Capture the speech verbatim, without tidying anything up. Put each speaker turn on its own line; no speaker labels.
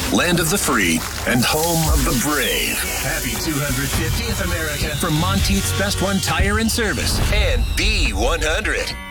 land of the free, and home of the brave.
Happy two hundred fiftieth, America.
From Monteith's Best One Tire and Service and B one hundred.